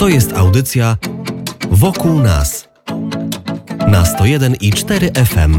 To jest audycja Wokół nas na 101,4 FM.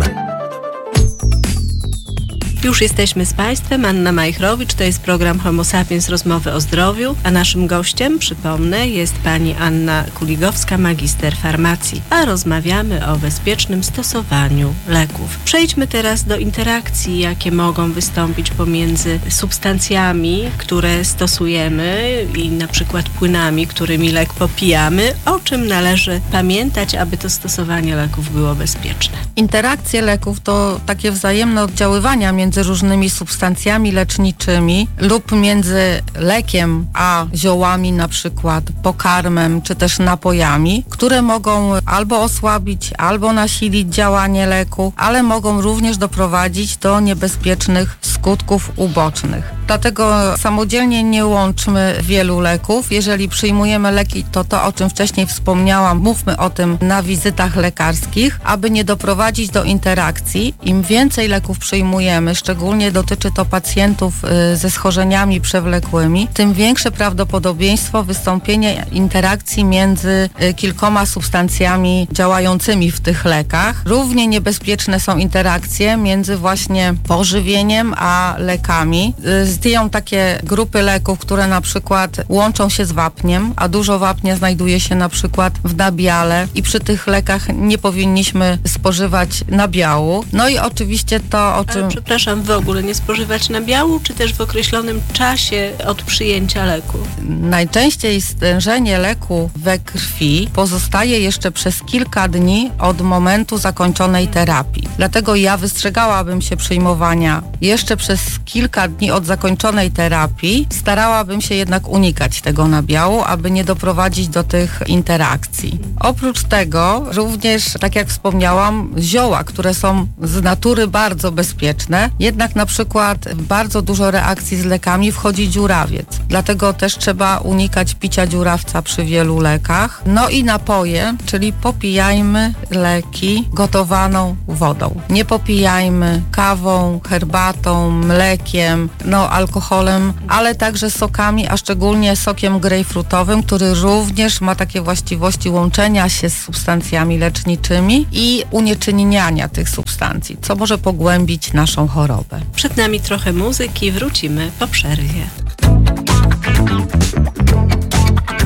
Już jesteśmy z Państwem, Anna Majchrowicz, to jest program Homo Sapiens, rozmowy o zdrowiu, a naszym gościem, przypomnę, jest pani Anna Kuligowska, magister farmacji, a rozmawiamy o bezpiecznym stosowaniu leków. Przejdźmy teraz do interakcji, jakie mogą wystąpić pomiędzy substancjami, które stosujemy i na przykład płynami, którymi lek popijamy, o czym należy pamiętać, aby to stosowanie leków było bezpieczne. Interakcje leków to takie wzajemne oddziaływania między różnymi substancjami leczniczymi lub między lekiem a ziołami, na przykład pokarmem czy też napojami, które mogą albo osłabić, albo nasilić działanie leku, ale mogą również doprowadzić do niebezpiecznych skutków ubocznych. Dlatego samodzielnie nie łączmy wielu leków. Jeżeli przyjmujemy leki, to o czym wcześniej wspomniałam, mówmy o tym na wizytach lekarskich, aby nie doprowadzić do interakcji. Im więcej leków przyjmujemy, szczególnie dotyczy to pacjentów ze schorzeniami przewlekłymi, tym większe prawdopodobieństwo wystąpienia interakcji między kilkoma substancjami działającymi w tych lekach. Równie niebezpieczne są interakcje między właśnie pożywieniem a lekami. Istnieją takie grupy leków, które na przykład łączą się z wapniem, a dużo wapnia znajduje się na przykład w nabiale i przy tych lekach nie powinniśmy spożywać nabiału. No i oczywiście to, o czym... Ale przepraszam, w ogóle nie spożywać nabiału, czy też w określonym czasie od przyjęcia leku? Najczęściej stężenie leku we krwi pozostaje jeszcze przez kilka dni od momentu zakończonej terapii. Dlatego ja wystrzegałabym się przyjmowania jeszcze przez kilka dni od zakończonej terapii. Starałabym się jednak unikać tego nabiału, aby nie doprowadzić do tych interakcji. Oprócz tego również, tak jak wspomniałam, zioła, które są z natury bardzo bezpieczne, jednak na przykład w bardzo dużo reakcji z lekami wchodzi dziurawiec. Dlatego też trzeba unikać picia dziurawca przy wielu lekach. No i napoje, czyli popijajmy leki gotowaną wodą. Nie popijajmy kawą, herbatą, mlekiem, alkoholem, ale także sokami, a szczególnie sokiem grejpfrutowym, który również ma takie właściwości łączenia się z substancjami leczniczymi i unieczynniania tych substancji, co może pogłębić naszą chorobę. Przed nami trochę muzyki, wrócimy po przerwie.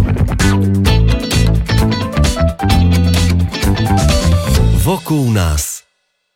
Wokół nas.